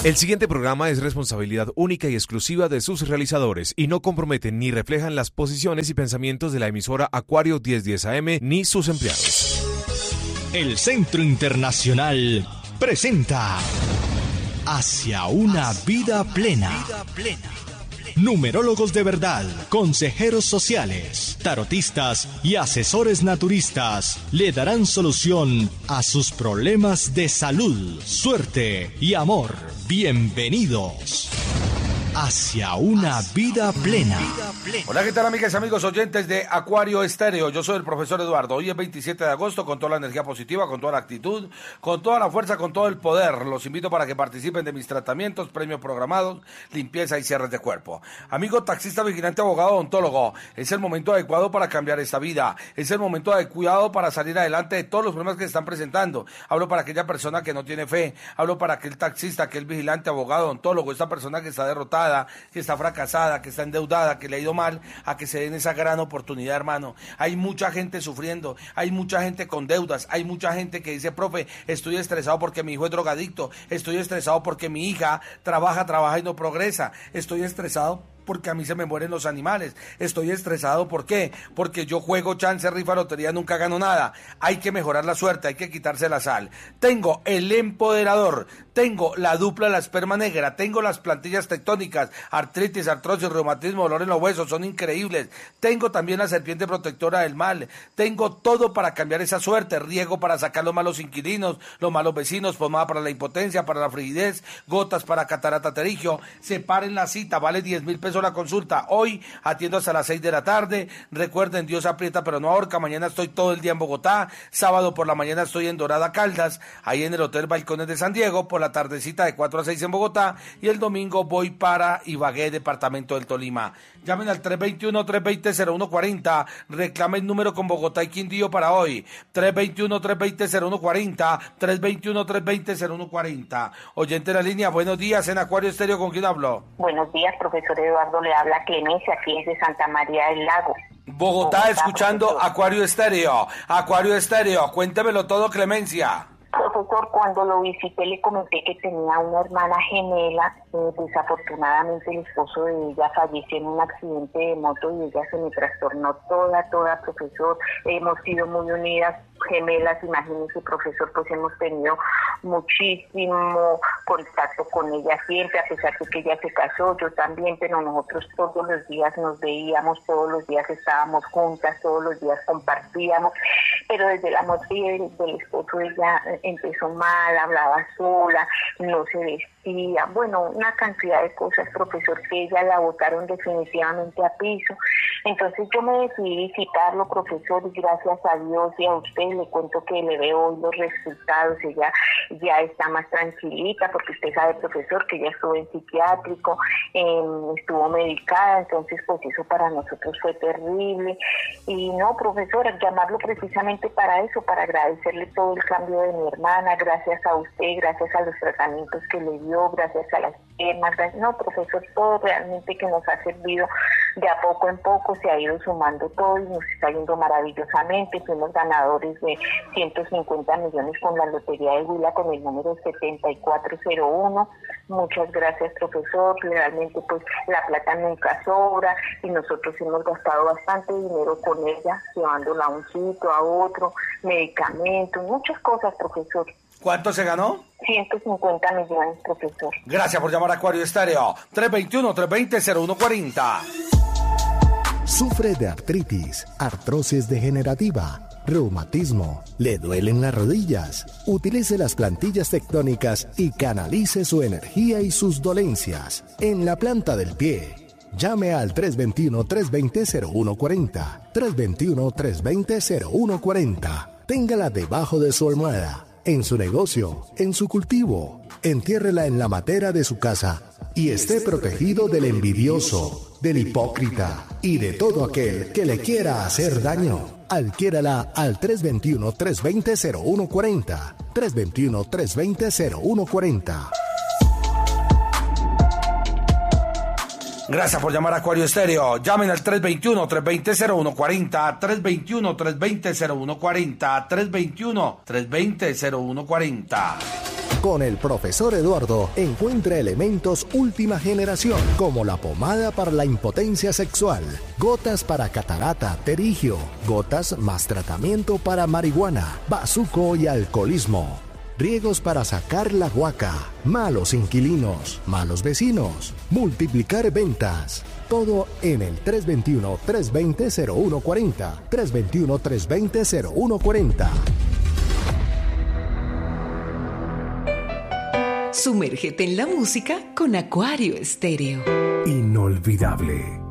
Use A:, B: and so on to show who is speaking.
A: El siguiente programa es responsabilidad única y exclusiva de sus realizadores y no comprometen ni reflejan las posiciones y pensamientos de la emisora Acuario 1010 AM ni sus empleados.
B: El Centro Internacional presenta Hacia una vida plena. Numerólogos de verdad, consejeros sociales, tarotistas y asesores naturistas le darán solución a sus problemas de salud, suerte y amor. Bienvenidos hacia una vida plena.
C: Hola, ¿qué tal, amigas y amigos oyentes de Acuario Estéreo? Yo soy el profesor Eduardo. Hoy es 27 de agosto con toda la energía positiva, con toda la actitud, con toda la fuerza, con todo el poder. Los invito para que participen de mis tratamientos, premios programados, limpieza y cierres de cuerpo. Amigo taxista, vigilante, abogado, odontólogo, es el momento adecuado para cambiar esta vida. Es el momento adecuado para salir adelante de todos los problemas que se están presentando. Hablo para aquella persona que no tiene fe. Hablo para aquel taxista, aquel vigilante, abogado, odontólogo, esta persona que está derrotada, que está fracasada, que está endeudada, que le ha ido mal, a que se den esa gran oportunidad, hermano. Hay mucha gente sufriendo, hay mucha gente con deudas, hay mucha gente que dice, profe, estoy estresado porque mi hijo es drogadicto, estoy estresado porque mi hija trabaja y no progresa, estoy estresado porque a mí se me mueren los animales, estoy estresado, ¿por qué? Porque yo juego chance, rifa, lotería, nunca gano nada. Hay que mejorar la suerte, hay que quitarse la sal. Tengo el empoderador, tengo la dupla de la esperma negra, tengo las plantillas tectónicas, artritis, artrosis, reumatismo, dolor en los huesos, son increíbles. Tengo también la serpiente protectora del mal, tengo todo para cambiar esa suerte, riego para sacar los malos inquilinos, los malos vecinos, pomada para la impotencia, para la frigidez, gotas para catarata pterigio. Separen la cita, vale 10,000 pesos la consulta. Hoy atiendo hasta las 6 de la tarde. Recuerden, Dios aprieta pero no ahorca. Mañana estoy todo el día en Bogotá. Sábado por la mañana estoy en Dorada Caldas, ahí en el Hotel Balcones de San Diego. Por la tardecita de 4 a 6 en Bogotá. Y el domingo voy para Ibagué, departamento del Tolima. Llamen al 321-320-0140. Reclame el número con Bogotá y Quindío para hoy. 321-320-0140. 321-320-0140. Oyente de la línea, buenos días en Acuario Estéreo, ¿con quién hablo?
D: Buenos días, profesor Eduardo, le habla Clemencia, aquí es de Santa María del Lago.
C: Bogotá, escuchando profesor. Acuario Estéreo. Acuario Estéreo, cuéntemelo todo, Clemencia.
D: Profesor, cuando lo visité le comenté que tenía una hermana gemela. Desafortunadamente el esposo de ella falleció en un accidente de moto y ella se me trastornó toda, profesor. Hemos sido muy unidas, gemelas, imagínese, profesor, pues hemos tenido muchísimo contacto con ella siempre, a pesar de que ella se casó, yo también, pero nosotros todos los días nos veíamos, todos los días estábamos juntas, todos los días compartíamos, pero desde la muerte del esposo ella empezó mal, hablaba sola, no se vestía, bueno, una cantidad de cosas, profesor, que ella la botaron definitivamente a piso. Entonces yo me decidí visitarlo, profesor, y gracias a Dios y a usted le cuento que le veo hoy los resultados. Ella ya está más tranquilita, porque usted sabe, profesor, que ella estuvo en psiquiátrico, estuvo medicada, entonces pues eso para nosotros fue terrible. Y no, profesor, llamarlo precisamente para eso, para agradecerle todo el cambio de mi hermana, gracias a usted, gracias a los tratamientos que le dio, gracias a las piernas, no, profesor, todo realmente que nos ha servido de a poco en poco, se ha ido sumando todo y nos está yendo maravillosamente. Fuimos ganadores de 150 millones con la Lotería de Huila con el número 7401. Muchas gracias, profesor. Realmente pues la plata nunca sobra y nosotros hemos gastado bastante dinero con ella, llevándola a un sitio, a otro, medicamentos, muchas cosas, profesor.
C: ¿Cuánto se ganó?
D: 150 millones, profesor.
C: Gracias por llamar a Acuario Estéreo. 321-320-0140.
E: Sufre de artritis, artrosis degenerativa, reumatismo, le duelen las rodillas. Utilice las plantillas tectónicas y canalice su energía y sus dolencias en la planta del pie. Llame al 321-320-0140. 321-320-0140. Téngala debajo de su almohada, en su negocio, en su cultivo. Entiérrela en la matera de su casa y esté protegido del envidioso, del hipócrita y de todo aquel que le quiera hacer daño. Adquiérala al 321-320-0140. 321-320-0140.
C: Gracias por llamar a Acuario Estéreo. Llamen al 321-320-0140, 321-320-0140, 321-320-0140.
E: Con el profesor Eduardo encuentra elementos última generación, como la pomada para la impotencia sexual, gotas para catarata, terigio, gotas más tratamiento para marihuana, bazuco y alcoholismo, riegos para sacar la guaca, malos inquilinos, malos vecinos, multiplicar ventas. Todo en el 321-320-0140. 321-320-0140.
F: Sumérgete en la música con Acuario Estéreo.
E: Inolvidable.